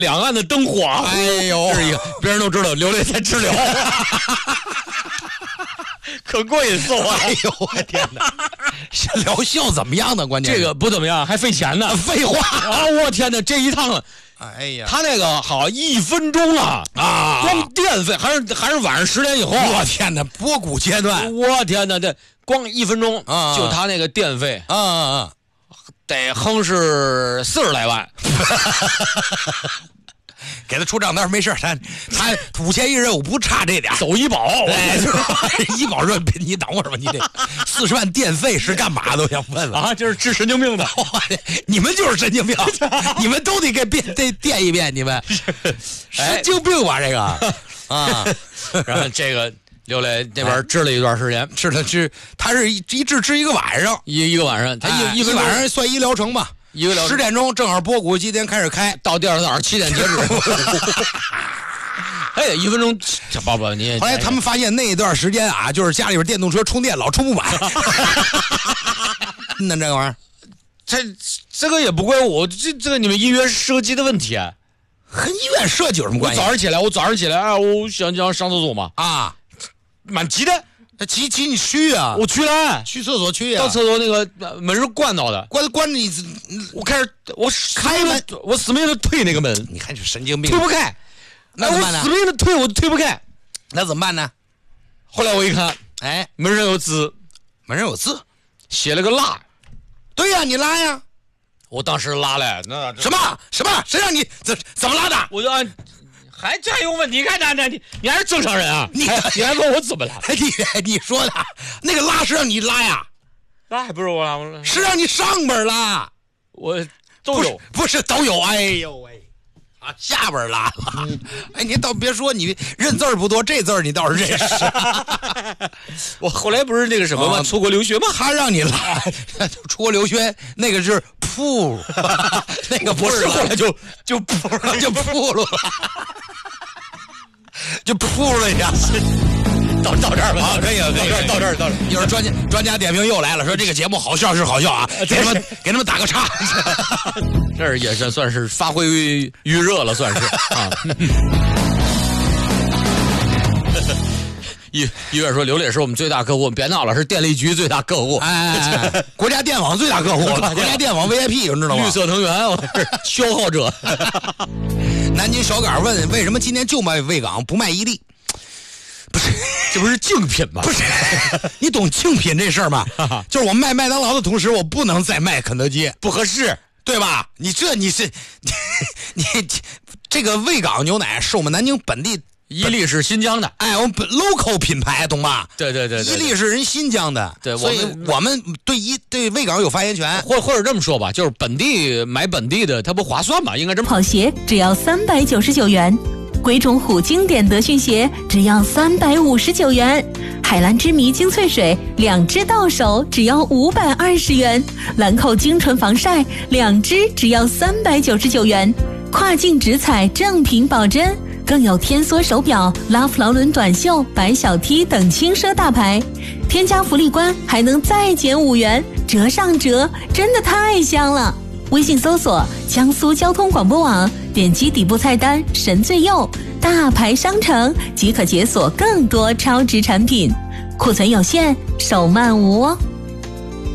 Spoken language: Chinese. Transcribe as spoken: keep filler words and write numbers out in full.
两岸的灯火， 哎呦， 这是一个别人都知道刘磊在治疗，可过瘾受啊！ 哎呦，我天哪！疗效怎么样呢？关键这个不怎么样，还费钱呢。 废话啊！我天哪，这一趟， 哎呀， 他那个好一分钟啊啊， 光电费还是还是晚上十点以后。 我天哪，波谷阶段， 我天哪，这光一分钟啊， 就他那个电费啊啊啊， 得哼是四十来万。 给他出账单没事，他他五千一任务不差这点， 走医保， 哎，就是医保说你等会儿吧，你这四十万电费是干嘛都想问问啊，这是治神经病的， 你们就是神经病，你们都得给变得垫一遍，你们神经病吧这个啊， 然后这个刘磊那边治了一段时间， 治了治，他是一一治治一个晚上， 一一个晚上，他一一个晚上算一疗程吧。 一个十点钟正好波谷几点开始开， 到第二天早上七点截止。哎，一分钟，宝宝你。 后来他们发现那一段时间啊，就是家里边电动车充电老充不满。那这个玩意儿， 这这个也不怪我，这这个你们医院设计的问题啊， 和医院设计有什么关系？ 我早上起来，我早上起来啊，我想想上厕所嘛， 啊， 蛮急的。 急急你去啊！ 我去了， 去厕所去啊！ 到厕所那个门是关到的， 关关着你， 我开始我开门， 我死命的推那个门， 你看这神经病， 推不开， 那怎么办呢？ 我死命的推，我推不开， 那怎么办呢？ 后来我一看， 哎， 门上有字， 门上有字， 写了个拉， 对呀、啊，你拉呀！ 我当时拉了，那什么什么？谁让你怎怎么拉的？ 我就按。还这还有问题？你看那那你你还是正常人啊？ 你还你还问我怎么拉？ 你你说的那个拉是让你拉呀？ 那还不是我拉，我是让你上边拉。 我都有， 不是, 不是都有。哎呦喂，啊下边拉了。嗯、哎，你倒别说，你认字儿不多，这字儿你倒是认识。 我后来不是那个什么吗？啊、出国留学吗？ 他让你拉出国留学，那个是铺，那个不是后来就就铺了， 就铺了。就扑了一下， 到到这儿吧， 好，可以了，可以了， 到这儿，到这儿。 一会儿专家专家点评又来了，说这个节目好笑是好笑啊，给他们给他们打个叉。 这也是算是发挥余热了，算是啊。医医院说刘磊是我们最大客户，别闹了，是电力局最大客户， 哎，哎国家电网最大客户，国家电网 V I P， 你知道吗？ 绿色能源，我是消耗者。 南京小杆问为什么今天就卖卫岗不卖伊利？不是， 这不是竞品吗？ 不是，你懂竞品这事儿吗？就是我卖麦当劳的同时，我不能再卖肯德基， 不合适， 对吧？你这你是你你这个卫岗牛奶是我们南京本地。 伊利是新疆的， 哎，我们 local 品牌，懂吧？ 对对 对, 对, 对，伊利是人新疆的， 对， 所以我们对一对卫岗有发言权， 或或者这么说吧，就是本地买本地的，它不划算嘛？应该这么。 跑鞋只要三百九十九元，鬼冢虎经典德训鞋只要三百五十九元，海蓝之谜精粹水两支到手只要五百二十元，兰蔻精纯防晒两支只要三百九十九元，跨境直采正品保真。更有天梭手表、拉夫劳伦短袖、白小 T 等轻奢大牌，添加福利关还能再减五元，折上折，真的太香了！微信搜索江苏交通广播网，点击底部菜单神最右大牌商城即可解锁更多超值产品，库存有限，手慢无哦。